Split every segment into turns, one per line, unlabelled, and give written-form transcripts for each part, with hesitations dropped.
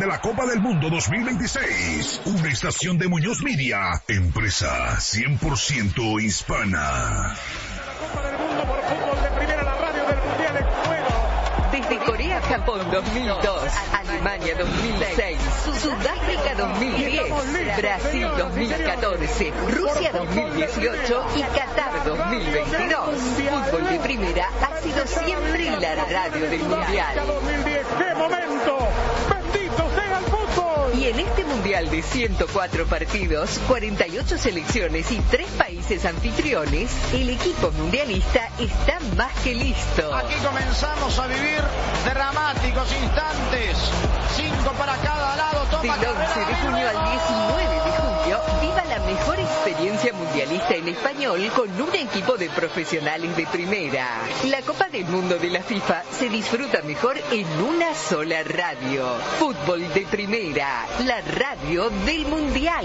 de la Copa del Mundo 2026. Una estación de Muñoz Media, empresa 100% hispana.
Copa del Mundo por fútbol de primera, la radio del Mundial en juego.
Desde Corea, Japón 2002, Alemania 2006, Sudáfrica 2010, Brasil 2014, Rusia 2018 y Qatar 2022. Fútbol de primera ha sido siempre la radio del Mundial.
2010, ¡qué momento! ¡Bendito sea el fútbol!
Y en este Mundial de 104 partidos, 48 selecciones y 3 países anfitriones, el equipo mundialista está más que listo.
Aquí comenzamos a vivir dramáticos instantes. 5 para cada lado.
Del 11 de junio al 19 de julio, viva la mejor experiencia mundialista en español con un equipo de profesionales de primera. La Copa del Mundo de la FIFA se disfruta mejor en una sola radio. Fútbol de primera, la radio del Mundial.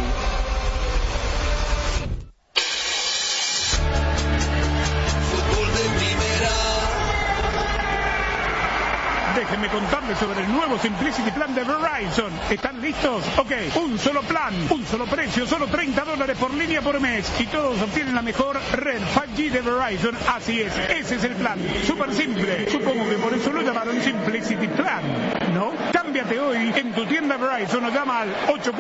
Fútbol de primera.
Déjenme contarles sobre el nuevo Simplicity Plan de Verizon. ¿Están listos? Ok, un solo plan, un solo precio, solo $30 por línea por mes. Y todos obtienen la mejor red 5G de Verizon. Así es, ese es el plan. Súper simple. Supongo que por eso lo llamaron Simplicity Plan, ¿no? Cámbiate hoy en tu tienda Verizon o llama al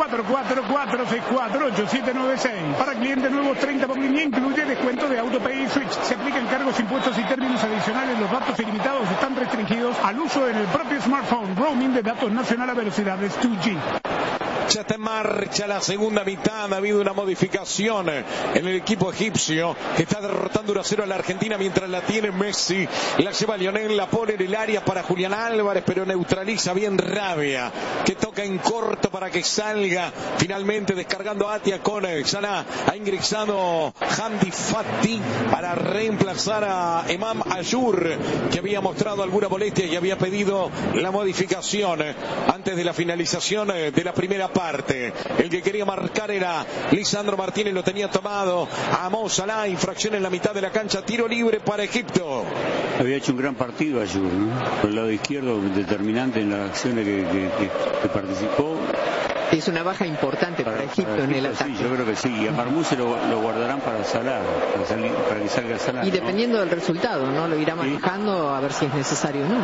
844-464-8796. Para clientes nuevos, 30 por línea, incluye descuento de AutoPay y Switch. Se aplican cargos, impuestos y términos adicionales. Los datos ilimitados están restringidos al uso en el propio smartphone. Roaming de datos nacional a velocidades 2G.
Ya está en marcha la segunda mitad. Ha habido una modificación en el equipo egipcio que está derrotando 1-0 a la Argentina mientras la tiene Messi. La lleva Lionel, la pone en el área para Julián Álvarez, pero neutraliza bien Rabia, que toca en corto para que salga. Finalmente descargando a Atia con Salah. Ha ingresado Hamdi Fati para reemplazar a Emam Ayur, que había mostrado alguna molestia y había pedido la modificación antes de la finalización de la primera parte. El que quería marcar era Lisandro Martínez, lo tenía tomado a Mo Salah. Infracción en la mitad de la cancha, tiro libre para Egipto.
Había hecho un gran partido Ayur, ¿no? Por el lado izquierdo, determinante en las acciones que participó.
Es una baja importante para Egipto en el ataque.
Sí, yo creo que sí. Y a Marmú se lo guardarán para Salah, para que salga Salah.
Y dependiendo del resultado, ¿no? Lo irá manejando a ver si es necesario o no.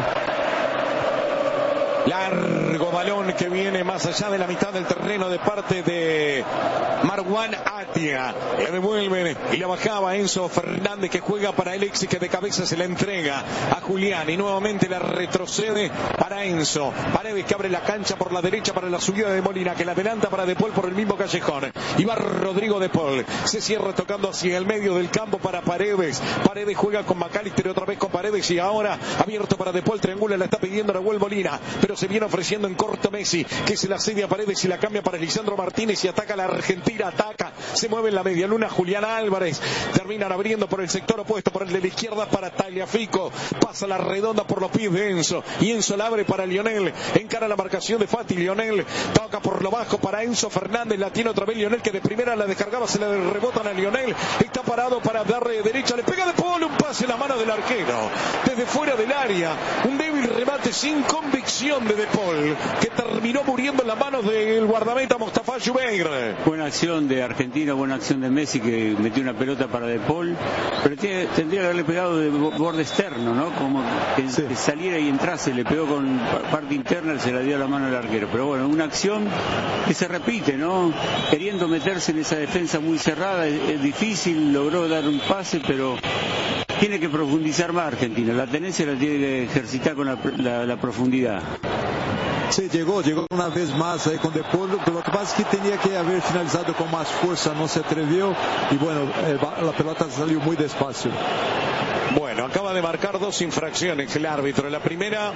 Largo balón que viene más allá de la mitad del terreno de parte de Marwan Atia. Le devuelven y la bajaba Enzo Fernández, que juega para Alexis, que de cabeza se la entrega a Julián y nuevamente la retrocede para Enzo. Paredes, que abre la cancha por la derecha para la subida de Molina, que la adelanta para De Paul por el mismo callejón. Y va Rodrigo De Paul. Se cierra tocando hacia el medio del campo para Paredes. Paredes juega con McAllister, otra vez con Paredes, y ahora abierto para De Paul. Triangula, la está pidiendo Raúl Molina, pero se viene ofreciendo en corto Messi, que se la cede a Paredes y la cambia para Lisandro Martínez y ataca a la Argentina. Ataca, se mueve en la media luna Julián Álvarez. Terminan abriendo por el sector opuesto, por el de la izquierda para Tagliafico. Pasa la redonda por los pies de Enzo, y Enzo la abre para Lionel. Encara la marcación de Fati. Lionel toca por lo bajo para Enzo Fernández. La tiene otra vez Lionel, que de primera la descargaba, se la rebotan a Lionel. Está parado para darle de derecha, le pega De Paul, un pase en la mano del arquero desde fuera del área. Un débil remate sin convicción de Paul, que terminó muriendo en las manos del guardameta Mostafa Jubeir.
Buena acción de Argentina, buena acción de Messi, que metió una pelota para De Paul, pero tendría que haberle pegado de borde externo, ¿no? Como que saliera y entrase, le pegó con parte interna, se la dio a la mano del arquero. Pero bueno, una acción que se repite, ¿no? Queriendo meterse en esa defensa muy cerrada, es difícil, logró dar un pase, pero tiene que profundizar más Argentina. La tenencia la tiene que ejercitar con la profundidad.
Sí, llegó una vez más ahí con De Paul, pero lo que pasa es que tenía que haber finalizado con más fuerza, no se atrevió y bueno, la pelota salió muy despacio.
Bueno, acaba de marcar 2 infracciones el árbitro. La primera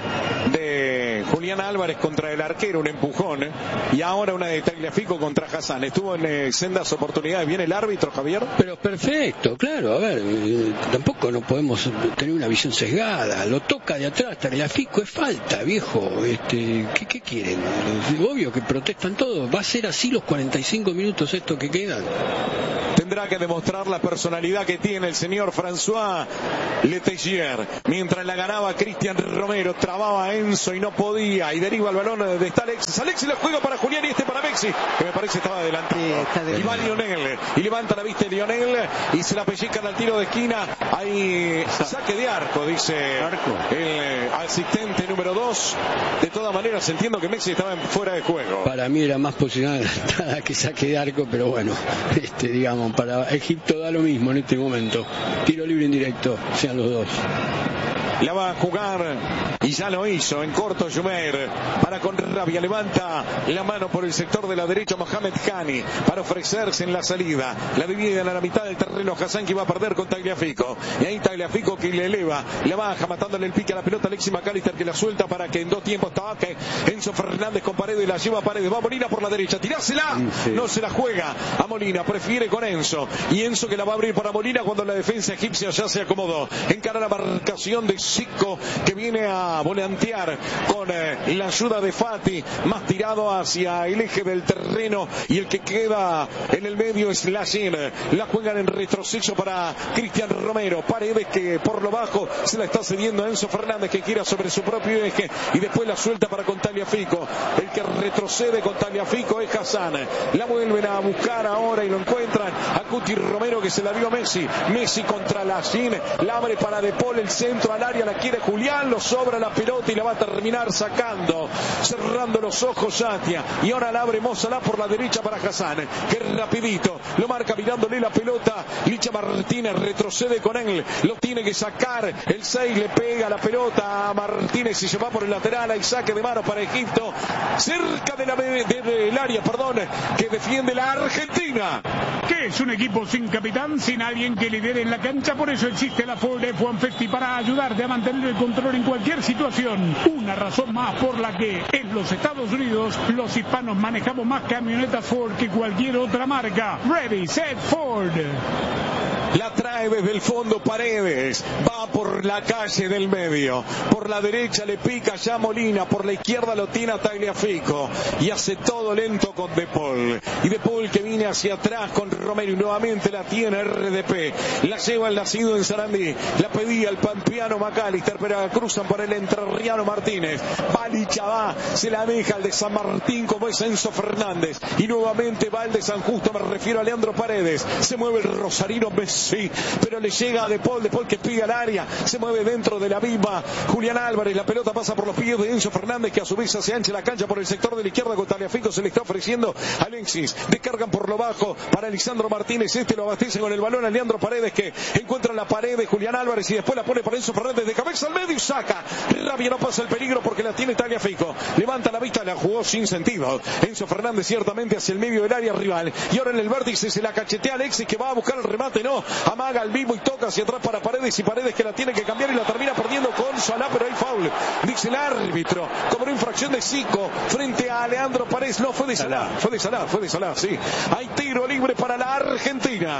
de Julián Álvarez contra el arquero, un empujón, y ahora una de Tagliafico contra Hassan. Estuvo en sendas oportunidades. ¿Viene el árbitro, Javier?
Pero perfecto, claro. A ver, tampoco no podemos tener una visión sesgada. Lo toca de atrás, Tagliafico, es falta, viejo. ¿Qué quieren? Obvio que protestan todos. Va a ser así los 45 minutos estos que quedan.
Tendrá que demostrar la personalidad que tiene el señor François Letelier, mientras la ganaba Cristian Romero, trababa a Enzo y no podía, y deriva el balón de Alexis. Alexis lo juega para Julián y para Messi, que me parece estaba adelante. Y va Lionel, y levanta la vista de Lionel, y se la pellizcan al tiro de esquina. Hay saque de arco, dice el asistente número 2. De todas maneras, entiendo que Messi estaba fuera de juego.
Para mí era más posicional que saque de arco, pero bueno, digamos, para Egipto da lo mismo en este momento. Tiro libre indirecto, sean los dos.
La va a jugar y ya lo hizo en corto Jumeir. Para con rabia levanta la mano por el sector de la derecha Mohamed Hani para ofrecerse en la salida. La divide a la mitad del terreno Hassan, que va a perder con Tagliafico. Y ahí Tagliafico que le eleva, la baja matándole el pique a la pelota Alexis McAllister, que la suelta para que en 2 tiempos tabaque Enzo Fernández con Paredes, la lleva a Paredes. Va Molina por la derecha, tirásela. Sí. No se la juega a Molina, prefiere con Enzo. Y Enzo que la va a abrir para Molina cuando la defensa egipcia ya se acomodó. Encara la marcación de Zico, que viene a volantear con la ayuda de Fati, más tirado hacia el eje del terreno, y el que queda en el medio es Lachin. La juegan en retroceso para Cristian Romero. Paredes que por lo bajo se la está cediendo a Enzo Fernández, que gira sobre su propio eje y después la suelta para con Tagliafico. El que retrocede con Tagliafico es Hassan. La vuelven a buscar ahora y lo encuentran a Cuti Romero, que se la dio Messi. Messi contra Lachin, la abre para De Paul, el centro al área, la quiere Julián, lo sobra la pelota y la va a terminar sacando, cerrando los ojos Satia, y ahora la abre Mozalá por la derecha para Hassan, que rapidito lo marca mirándole la pelota. Licha Martínez retrocede con él, lo tiene que sacar, el 6 le pega la pelota a Martínez y se va por el lateral. Hay saque de mano para Egipto, cerca de del área, que defiende la Argentina.
¿Qué es un equipo sin capitán, sin alguien que lidere en la cancha? Por eso existe la Ford F-150 para ayudarte a mantener el control en cualquier situación. Una razón más por la que en los Estados Unidos los hispanos manejamos más camionetas Ford que cualquier otra marca. Ready, set, Ford.
La trae desde el fondo Paredes, va por la calle del medio, por la derecha le pica ya Molina, por la izquierda lo tiene a Tagliafico y hace todo lento con De Paul. Y De Paul que viene hacia atrás con Romero y nuevamente la tiene RDP, la lleva el nacido en Sarandí, la pedía el pampeano McAllister, pero cruzan por el entrerriano Martínez. Balicha va, se la deja el de San Martín como es Enzo Fernández, y nuevamente va el de San Justo, me refiero a Leandro Paredes. Se mueve el rosarino Messi, pero le llega a De Paul que pide al área, se mueve dentro de la misma Julián Álvarez, la pelota pasa por los pies de Enzo Fernández, que a su vez se ancha la cancha por el sector de la izquierda con Tagliafico, se le está ofreciendo a Alexis, descargan por lo bajo para Lisandro Martínez, lo abastece con el balón a Leandro Paredes, que encuentra la pared de Julián Álvarez y después la pone para Enzo Fernández de cabeza al medio y saca. Rabia, no pasa el peligro porque la tiene Tagliafico, levanta la vista, la jugó sin sentido Enzo Fernández ciertamente hacia el medio del área rival, y ahora en el vértice se la cachetea Alexis, que va a buscar el remate, no, amaga al vivo y toca hacia atrás para Paredes, y Paredes que la tiene que cambiar y la termina perdiendo con Salah, pero hay foul, dice el árbitro, cobró infracción de Zico frente a Leandro Paredes. No, fue de Salah, sí. Hay tiro libre para la Argentina.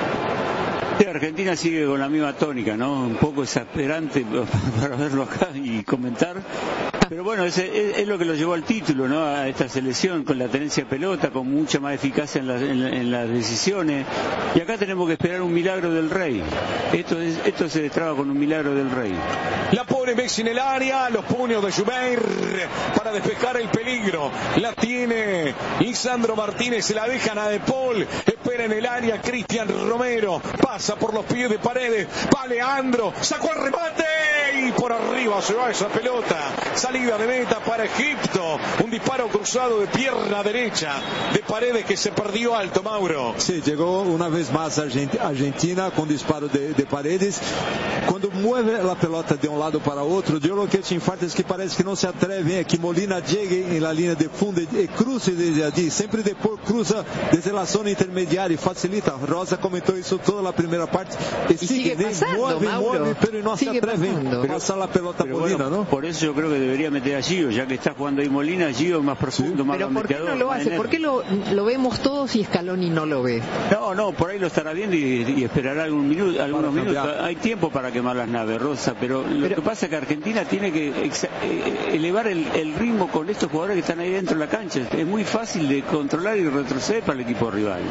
Argentina sigue con la misma tónica, ¿no? Un poco exasperante para verlo acá y comentar. Pero bueno, es lo que lo llevó al título, ¿no? A esta selección, con la tenencia de pelota, con mucha más eficacia en las decisiones. Y acá tenemos que esperar un milagro del Rey. Esto se destraba con un milagro del Rey.
La pone Messi en el área, los puños de Jumeir para despejar el peligro. La tiene Lisandro Martínez, se la dejan a De Paul. Espera en el área Cristian Romero. Pasa por los pies de Paredes. Va Leandro, sacó el remate y por arriba se va esa pelota. Salida de meta para Egipto. Un disparo cruzado de pierna derecha de Paredes, que se perdió alto, Mauro.
Sí, llegó una vez más Argentina con disparo de Paredes. Cuando mueve la pelota de un lado para otro, yo lo que te infarta es que parece que no se atreven a que Molina llegue en la línea de fondo y cruce desde allí. Siempre después cruza desde la zona intermediaria y facilita. Rosa comentó eso toda la primera parte.
Y sigue pasando,
mueve, pero no se atreven a pasar la pelota a Molina,
bueno, ¿no? Por eso yo creo que debería meter a Gio, ya que está jugando ahí Molina. Gio más profundo, más
pero ¿por qué no lo hace? ¿Por qué lo vemos todos y Scaloni no lo ve?
No, por ahí lo estará viendo y esperará algunos minutos. Hay tiempo para quemar las naves, Rosa, pero lo que pasa es que Argentina tiene que elevar el ritmo con estos jugadores que están ahí dentro de la cancha. Es muy fácil de controlar y retroceder para el equipo rival.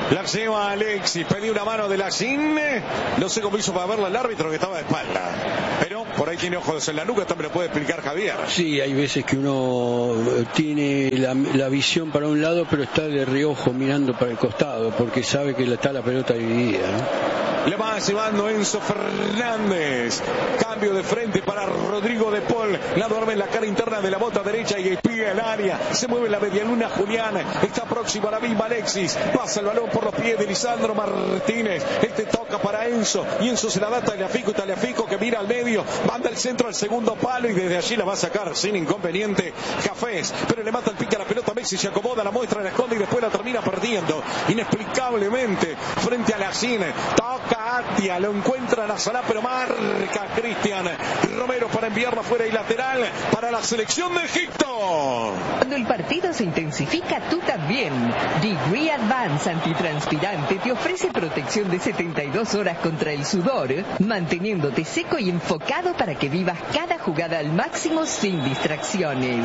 La lleva Alexis, pedí una mano de Lacín. No sé cómo hizo para verla el árbitro, que estaba de espalda. Pero por ahí tiene ojos en la nuca, esto me lo puede explicar Javier.
Sí, hay veces que uno tiene la visión para un lado, pero está de reojo mirando para el costado, porque sabe que está la pelota dividida, ¿no?
Le va llevando Enzo Fernández. Cambio de frente para Rodrigo de Paul. La duerme en la cara interna de la bota derecha y espía el área. Se mueve la medialuna Julián. Está próximo a la misma Alexis. Pasa el balón por los pies de Lisandro Martínez. Este toca para Enzo. Y Enzo se la da a Tagliafico. Tagliafico que mira al medio. Manda el centro al segundo palo y desde allí la va a sacar sin inconveniente Cafés. Pero le mata el pique a la pelota. Messi se acomoda, la muestra, la esconde y después la termina perdiendo. Inexplicablemente frente a Lacín. Toca Atia, lo encuentra en la sala, pero marca Cristian Romero para enviarla fuera y lateral para la selección de Egipto.
Cuando el partido se intensifica, tú también. Degree Advance Antitranspirante te ofrece protección de 72 horas contra el sudor, manteniéndote seco y enfocado para que vivas cada jugada al máximo sin distracciones.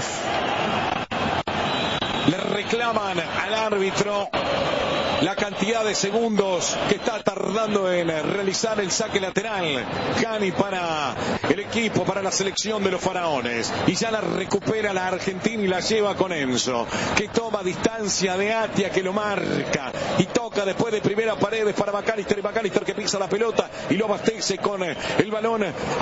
Le reclaman al árbitro la cantidad de segundos que está tardando en realizar el saque lateral. Cani para el equipo, para la selección de los faraones. Y ya la recupera la Argentina y la lleva con Enzo, que toma distancia de Atia, que lo marca. Y toca después de primera Paredes para McAllister. Y McAllister que pisa la pelota y lo abastece con el balón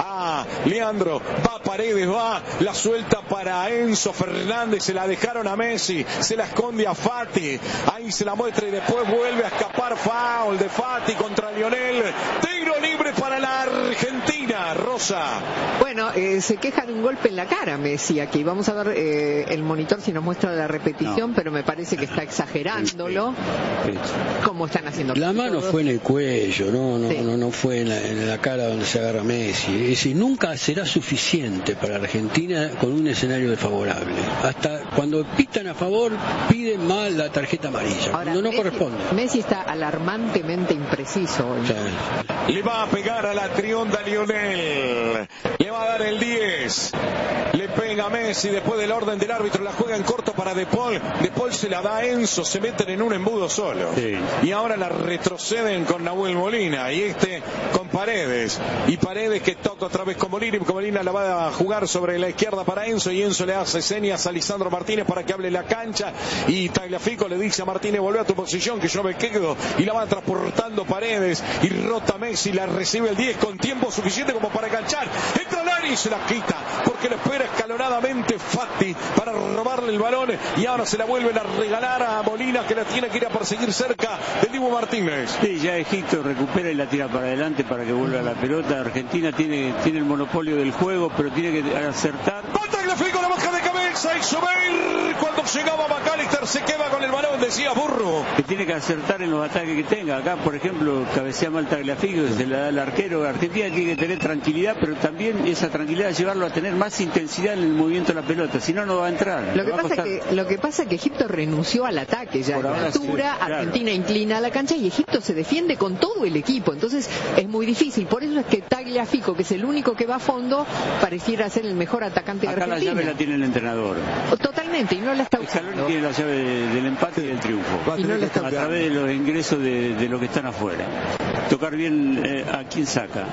a Leandro. Va Paredes, va, la suelta para Enzo Fernández. Se la dejaron a Messi, se la esconde a Fati. Ahí se la muestra y después vuelve a escapar. Foul de Fati contra Lionel. Tiro libre para la Argentina. Rosa.
Bueno, se queja de un golpe en la cara Messi aquí. Vamos a ver el monitor si nos muestra la repetición, pero me parece que está exagerándolo. Como están haciendo.
La mano
todos.
fue en el cuello, no fue en la cara donde se agarra Messi. Es decir, nunca será suficiente para Argentina con un escenario desfavorable. Hasta cuando pitan a favor, piden mal la tarjeta amarilla.
Ahora,
cuando no corresponde.
Messi está alarmantemente impreciso hoy.
Le va a pegar a la trionda Lionel. Le va a dar el 10. Le pega a Messi después del orden del árbitro. La juega en corto para De Paul. De Paul se la da a Enzo. Se meten en un embudo solo. Sí. Y ahora la retroceden con Nahuel Molina. Y con Paredes. Y Paredes que toca otra vez con Molina. Y Molina la va a jugar sobre la izquierda para Enzo. Y Enzo le hace señas a Lisandro Martínez para que hable la cancha. Y Tagliafico le dice a Martínez: volvé a tu posición que yo me quedo. Y la va transportando Paredes. Y rota Messi. La recibe el 10 con tiempo suficiente como para enganchar. Entra al área y se la quita. Porque lo espera escalonadamente Fati para robarle el balón. Y ahora se la vuelven a regalar a Molina, que la tiene que ir a perseguir cerca del Dibu Martínez.
Sí, ya Egipto recupera y la tira para adelante para que vuelva la pelota. Argentina tiene el monopolio del juego, pero tiene que acertar.
Tagliafico, la baja de cabeza y subir. Cuando llegaba McAllister se queda con el balón, decía Burro.
Que tiene que acertar en los ataques que tenga. Acá, por ejemplo, cabecea mal Tagliafico, se la da al arquero. Argentina tiene que tener tranquilidad, pero también esa tranquilidad llevarlo a tener más intensidad en el movimiento de la pelota. Si no, no va a entrar.
Lo que pasa es que Egipto renunció al ataque ya. Por en la altura, sí, claro. Argentina inclina la cancha y Egipto se defiende con todo el equipo. Entonces es muy difícil. Por eso es que Tagliafico, que es el único que va a fondo, pareciera ser el mejor atacante de Argentina.
Acá la llave la tiene el entrenador.
Totalmente, y no la está usando.
Scaloni tiene la llave del empate y del triunfo.
Y no la está
a través de los ingresos de los que están afuera. Tocar bien a quién saca.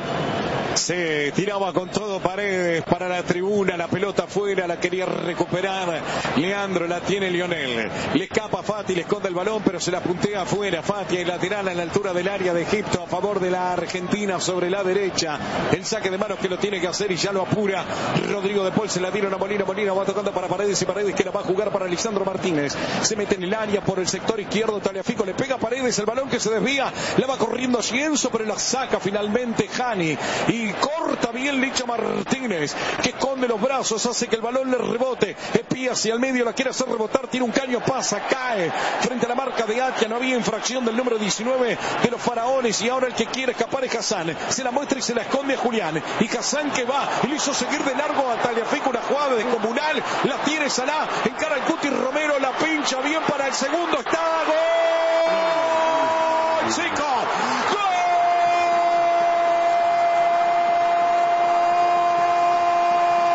Se tiraba con todo Paredes para la tribuna, la pelota afuera, la quería recuperar Leandro, la tiene Lionel. Le escapa Fati, le esconde el balón, pero se la puntea afuera. Fati y lateral a la altura del área de Egipto a favor de la Argentina sobre la derecha. El saque de manos que lo tiene que hacer y ya lo apura Rodrigo de Paul. Se la dieron a Molina, Molina va tocando para Paredes y Paredes que la va a jugar para Lisandro Martínez. Se mete en el área por el sector izquierdo. Tagliafico le pega a Paredes, el balón que se desvía, la va corriendo Cienzo, pero la saca finalmente Hani. Y corta bien Licha Martínez, que esconde los brazos, hace que el balón le rebote. Espía hacia el medio, la quiere hacer rebotar, tiene un caño, pasa, cae frente a la marca de Atia. No había infracción del número 19 de los faraones. Y ahora el que quiere escapar es Hassan. Se la muestra y se la esconde a Julián. Y Hassan que va y le hizo seguir de largo a Tagliafico, una jugada descomunal. La tiene Salah, encara el Cuti Romero, la pincha bien para el segundo. Está gol, chico.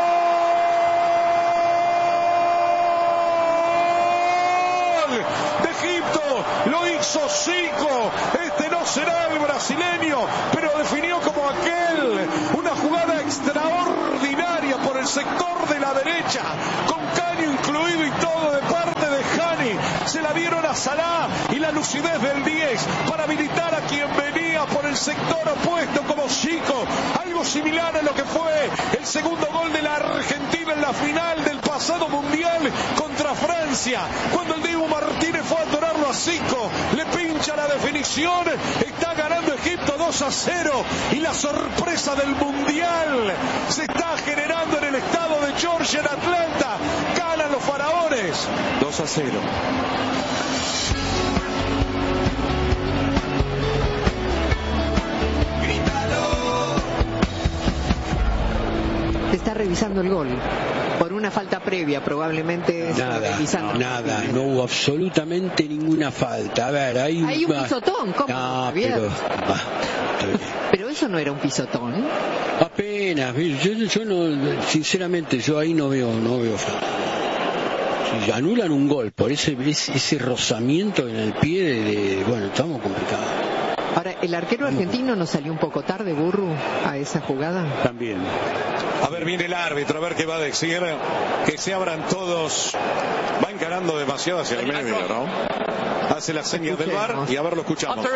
De Egipto. Lo hizo Zico. Este no será el brasileño, pero definió como aquel. Una jugada extraordinaria por el sector de la derecha, con caño incluido y todo de parte de Hani. Se la dieron a Salah y la lucidez del 10 para habilitar a quien venía por el sector opuesto como Zico. Algo similar a lo que fue el segundo gol de la Argentina en la final del pasado mundial contra Francia, cuando el Dibu Martínez fue a atorarlo a Zico, le pincha la definición. Está ganando Egipto 2-0 y la sorpresa del mundial se está generando en el estado de Georgia, en Atlanta. Ganan los faraones 2-0.
Está revisando el gol por una falta previa, probablemente.
Nada, no hubo absolutamente ninguna falta. A ver, hay
un pisotón, ¿cómo?
No,
pero eso no era un pisotón.
Apenas, yo no, sinceramente, yo ahí no veo falta. Si anulan un gol por ese rozamiento en el pie bueno, estamos complicados.
Ahora, ¿el arquero argentino no salió un poco tarde, Burru, a esa jugada?
También.
A ver, viene el árbitro, a ver qué va a decir. Que se abran todos. Va encarando demasiado hacia el medio, ¿no? Hace las señas del VAR y a ver, lo escuchamos.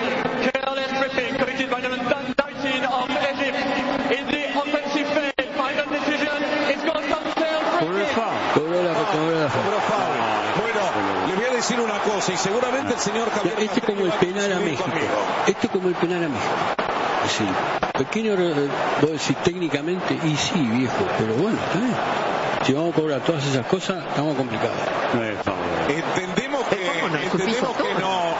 Decir una cosa, y seguramente el señor Javier...
Este como el penal a México. Esto como el penal a México. Sí. Pequeño, vos decís técnicamente, y sí, viejo, pero bueno, está bien. Si vamos a cobrar todas esas cosas, estamos complicados.
Entendemos que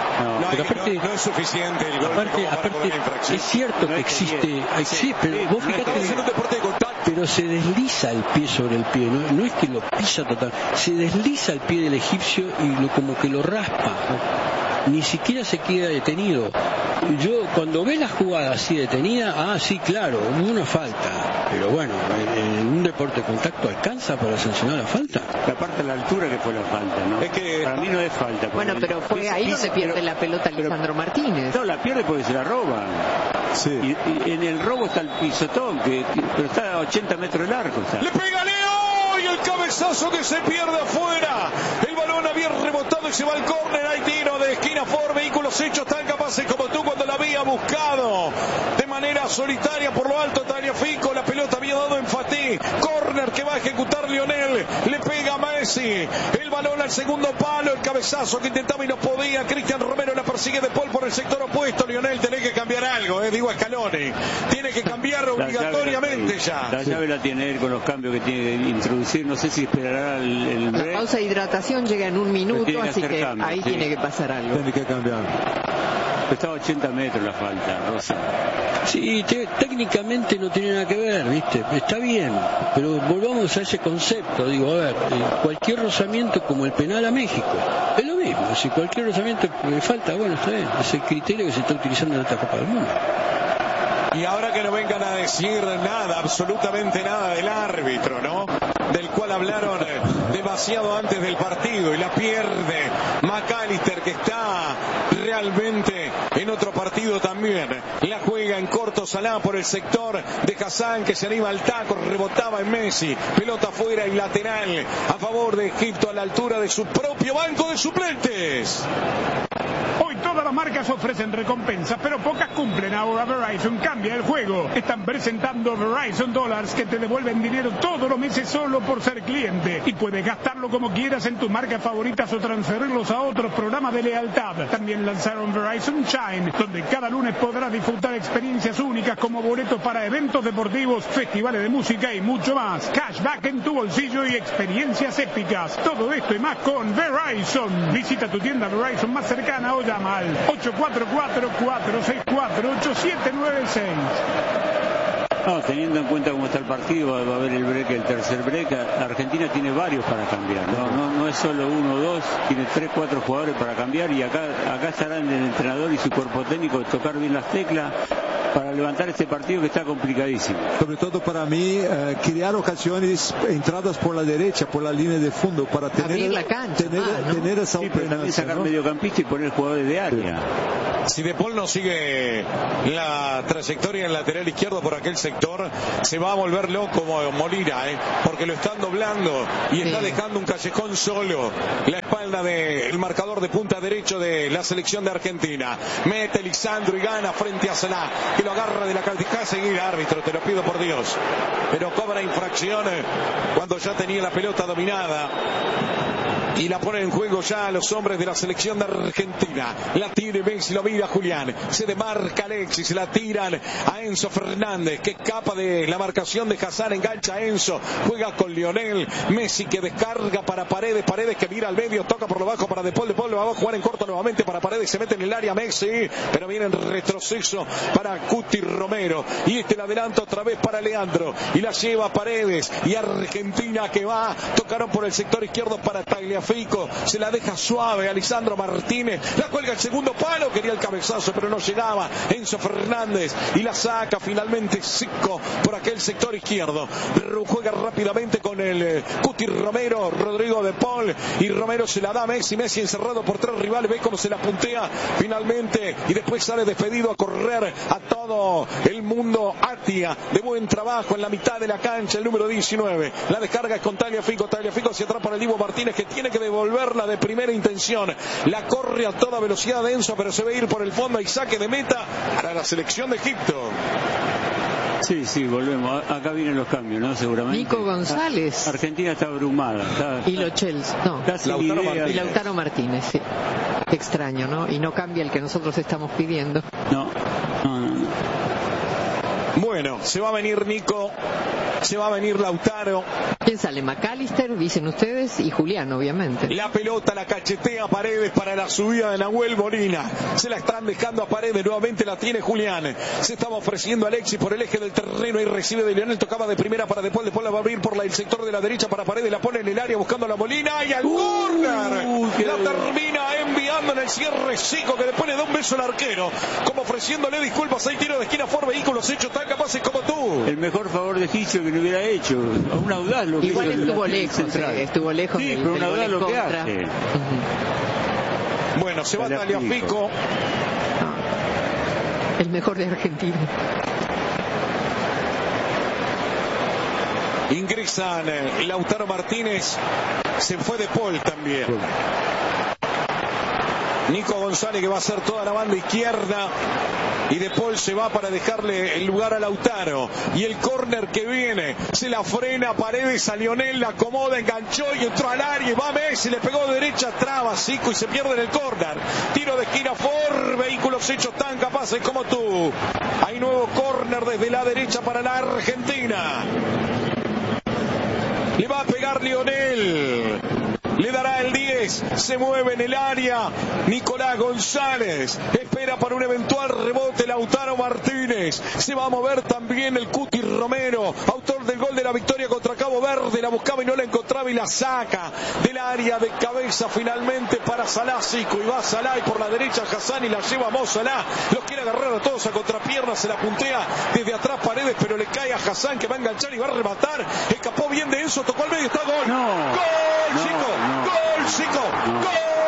no es suficiente el gol.
Aparte, es cierto que existe, pero vos fíjate, pero se desliza el pie sobre el pie, no es que lo pisa total, se desliza el pie del egipcio y como que lo raspa, ni siquiera se queda detenido. Yo cuando ve la jugada así detenida, sí, claro, hubo una falta, pero bueno, en un deporte de contacto alcanza para sancionar la falta.
Aparte la altura que fue la falta, ¿no? Es que para mí no es falta.
Bueno, pero fue ahí donde pierde la pelota Lisandro Martínez.
No, la pierde porque se la roba. Sí. Y en el robo está el pisotón, pero está a 80 metros del arco. Está.
¡Le pega Leo! Y el cabezazo que se pierde afuera. El balón había rebotado y se va al córner. Hay tiro de esquina por vehículos hechos tan capaces como tú cuando la había buscado. De manera solitaria por lo alto Tagliafico. La pelota había dado en Fatih. Córner que va a ejecutar Lionel. Le pega a Messi. El balón al segundo palo. El cabezazo que intentaba y no podía. Cristian Romero la persigue de Paul por el sector opuesto. Lionel, tenés que cambiar algo, digo a Scaloni. Tiene que cambiar obligatoriamente ya.
La llave la tiene él con los cambios que tiene que introducir. No sé si esperará el
la pausa de hidratación llega en un minuto, así que cambio, ahí tiene que pasar algo.
Tiene que cambiar.
Estaba a 80 metros la falta, Rosa.
Sí, técnicamente no tiene nada que ver, ¿viste? Está bien, pero volvamos a ese concepto. Digo, a ver, cualquier rozamiento como el penal a México, es lo mismo. Si cualquier rozamiento falta, bueno, está bien. Es el criterio que se está utilizando en esta Copa del Mundo.
Y ahora que no vengan a decir nada, absolutamente nada del árbitro, ¿no? Del cual hablaron demasiado antes del partido y la pierde McAllister, que está realmente en otro partido también. La juega en corto Salah por el sector de Hassan, que se anima al taco, rebotaba en Messi, pelota afuera y lateral a favor de Egipto a la altura de su propio banco de suplentes.
Hoy todas las marcas ofrecen recompensas, pero pocas cumplen. Ahora Verizon cambia el juego. Están presentando Verizon Dollars, que te devuelven dinero todos los meses solo por ser cliente. Y puedes gastarlo como quieras en tus marcas favoritas o transferirlos a otros programas de lealtad. También lanzaron Verizon Shine, donde cada lunes podrás disfrutar experiencias únicas como boletos para eventos deportivos, festivales de música y mucho más. Cashback en tu bolsillo y experiencias épicas. Todo esto y más con Verizon. Visita tu tienda Verizon más cercana o llama al 844-464-8796.
No, teniendo en cuenta cómo está el partido, va a haber el break, el tercer break. Argentina tiene varios para cambiar, no es solo uno o dos, tiene 3, 4 jugadores para cambiar, y acá estarán el entrenador y su cuerpo técnico de tocar bien las teclas para levantar este partido que está complicadísimo.
Sobre todo para mí, crear ocasiones, entradas por la derecha, por la línea de fondo, para tener
la cancha,
tener esa
también sacar mediocampista y poner jugadores de área.
Si De Paul no sigue la trayectoria en lateral izquierdo por aquel sector, se va a volver loco Molina, porque lo están doblando y está dejando un callejón solo. La espalda del marcador de punta derecho de la selección de Argentina. Mete Lisandro y gana frente a Salah, que lo agarra de la calzada. Seguir, árbitro, te lo pido por Dios. Pero cobra infracción cuando ya tenía la pelota dominada. Y la ponen en juego ya los hombres de la selección de Argentina. La tiene Messi, lo mira Julián. Se demarca Alexis, la tiran a Enzo Fernández, que escapa de la marcación de Hazard, engancha a Enzo, juega con Lionel Messi, que descarga para Paredes, Paredes que mira al medio, toca por lo bajo para De Paul, De Paul va a jugar en corto nuevamente para Paredes, se mete en el área Messi, pero viene en retroceso para Cuti Romero, y la adelanta otra vez para Leandro, y la lleva Paredes, y Argentina que va, tocaron por el sector izquierdo para Tagliafico, se la deja suave a Lisandro Martínez, la cuelga el segundo palo, quería el cabezazo pero no llegaba Enzo Fernández, y la saca finalmente Zico por aquel sector izquierdo, juega rápidamente con el Cuti Romero, Rodrigo De Paul, y Romero se la da a Messi, Messi encerrado por tres rivales, ve cómo se la puntea finalmente, y después sale despedido a correr a todo el mundo. Atia, de buen trabajo en la mitad de la cancha, el número 19, la descarga es con Tagliafico, Tagliafico hacia atrás para el Dibu Martínez, que tiene que devolverla de primera intención, la corre a toda velocidad de Enzo, pero se ve ir por el fondo y saque de meta para la selección de Egipto.
Sí, volvemos. Acá vienen los cambios, ¿no? Seguramente.
Nico González.
Argentina está abrumada.
Y Lo Celso. No. Y Lautaro Martínez, sí. Extraño, ¿no? Y no cambia el que nosotros estamos pidiendo.
No.
Bueno, se va a venir Nico, se va a venir Lautaro.
¿Quién sale? McAllister, dicen ustedes, y Julián, obviamente.
La pelota la cachetea Paredes para la subida de Nahuel Molina. Se la están dejando a Paredes, nuevamente la tiene Julián. Se estaba ofreciendo Alexis por el eje del terreno y recibe de Lionel, tocaba de primera para De Paul, De Paul la va a abrir por el sector de la derecha para Paredes, la pone en el área buscando a la Molina y al córner. La termina enviando en el cierre Zico, que le pone de un beso al arquero, como ofreciéndole disculpas. Hay tiro de esquina por vehículos hechos tan capaces como tú.
El mejor favor de Gicio que le hubiera hecho. Un audaz lo que
igual estuvo lejos,
sí, pero un audaz lo que hace.
Bueno, se va Tagliafico.
El mejor de Argentina.
Ingresan Lautaro Martínez, se fue De Paul también. Nico González, que va a hacer toda la banda izquierda, y De Paul se va para dejarle el lugar a Lautaro, y el córner que viene, se la frena Paredes a Lionel, la acomoda, enganchó y entró al área, y va Messi, le pegó derecha, traba Zico y se pierde en el córner. Tiro de esquina for vehículos hechos tan capaces como tú. Hay nuevo córner desde la derecha para la Argentina. Le va a pegar Lionel, le dará el 10, se mueve en el área Nicolás González, espera para un eventual rebote Lautaro Martínez, se va a mover también el Cuti Romero, autor del gol de la victoria contra Cabo Verde, la buscaba y no la encontraba y la saca del área de cabeza finalmente para Salah Zico, y va Salah y por la derecha Hassan y la lleva Mo Salah, los quiere agarrar a todos a contrapierna, se la puntea desde atrás Paredes, pero le cae a Hassan, que va a enganchar y va a rematar, escapó bien de Enzo, tocó al medio, está gol.
No.
¡Gol, Zico! ¡Gol, Zico! ¡Gol!